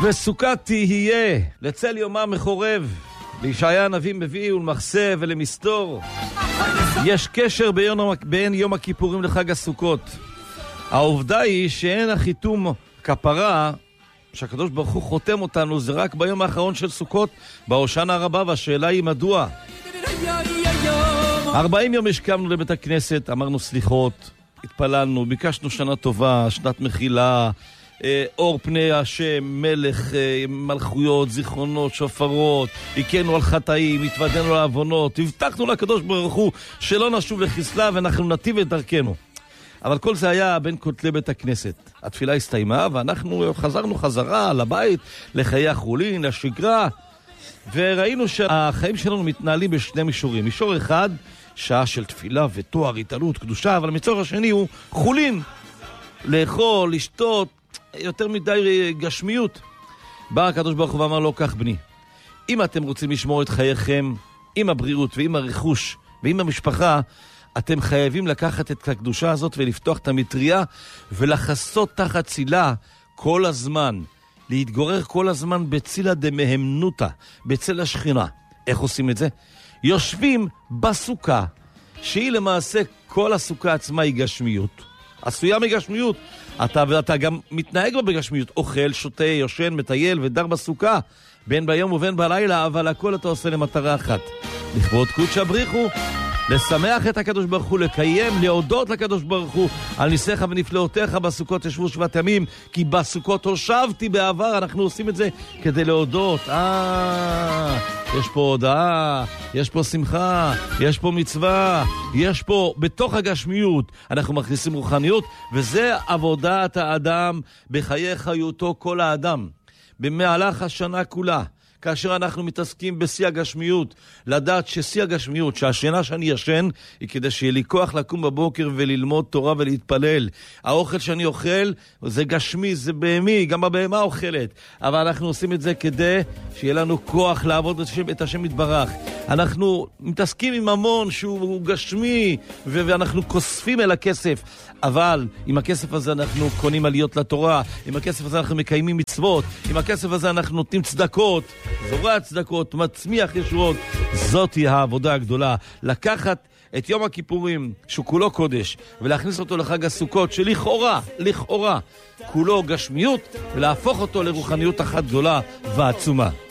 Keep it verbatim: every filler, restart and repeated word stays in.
וסוכה תהיה לצל יומה מחורב, לישעיה הנביא מביא ולמחסה ולמסתור. יש קשר בין, בין יום הכיפורים לחג הסוכות. העובדה היא שאין החיתום כפרה שהקדוש ברוך הוא חותם אותנו זה רק ביום האחרון של סוכות, בהושענא הרבה, והשאלה היא מדוע. ארבעים יום השכמנו לבית הכנסת, אמרנו סליחות, התפללנו, ביקשנו שנה טובה, שנת מחילה, אור פני השם, מלך, מלכויות, זיכרונות, שופרות, הכינו על חטאים, התוודענו לעוונות, הבטחנו לקדוש ברוך הוא שלא נשוב לחסלה ואנחנו נתיב את דרכנו. אבל כל זה היה בין כותלי בית הכנסת. התפילה הסתיימה ואנחנו חזרנו חזרה לבית, לחיי החולין, לשגרה, וראינו שהחיים שלנו מתנהלים בשני מישורים. מישור אחד, שעה של תפילה ותואר, התעלות, קדושה, אבל המישור השני הוא חולין, לאכול, לשתות, יותר מדי גשמיות. בא הקדוש ברוך הוא ואמר לו, כך בני, אם אתם רוצים לשמור את חייכם עם הבריאות ועם הרכוש ועם המשפחה, אתם חייבים לקחת את הקדושה הזאת ולפתוח את המטריה ולחסות תחת צילה כל הזמן, להתגורר כל הזמן בצילה דמהמנותה, בצל השכינה. איך עושים את זה? יושבים בסוכה, שהיא למעשה כל הסוכה עצמה היא גשמיות, עשויה מגשמיות. אתה ואתה גם מתנהג בה בגשמיות, אוכל, שותה, יושן, מטייל ודר בסוכה, בין ביום ובין בלילה, אבל הכל אתה עושה למטרה אחת, לכבוד קודשא בריחו, לשמח את הקדוש ברוך הוא, לקיים, להודות לקדוש ברוך הוא על ניסיך ונפלאותיך. בסוכות ישבו שבעת ימים, כי בסוכות הושבתי בעבר. אנחנו עושים את זה כדי להודות. אה, יש פה הודעה, יש פה שמחה, יש פה מצווה, יש פה בתוך הגשמיות אנחנו מכניסים רוחניות, וזה עבודת האדם בחיי חיותו כל האדם במהלך השנה כולה. כאשר אנחנו מתעסקים בשיא הגשמיות, לדעת ששיא הגשמיות, שהשינה שאני ישן, היא כדי שיהיה לי כוח לקום בבוקר וללמוד תורה ולהתפלל. האוכל שאני אוכל, זה גשמי, זה בהמי, גם הבהמה אוכלת. אבל אנחנו עושים את זה כדי שיהיה לנו כוח לעבוד את השם, את השם יתברך. אנחנו מתעסקים עם המון שהוא גשמי, ואנחנו כוספים אל הכסף. אבל עם הכסף הזה אנחנו קונים עליות לתורה, עם הכסף הזה אנחנו מקיימים מצוות, עם הכסף הזה אנחנו נותנים צדקות, זורע צדקות, מצמיח ישועות. זאת היא העבודה הגדולה, לקחת את יום הכיפורים שהוא כולו קודש ולהכניס אותו לחג הסוכות שלכאורה, לכאורה כולו גשמיות, ולהפוך אותו לרוחניות אחת גדולה ועצומה.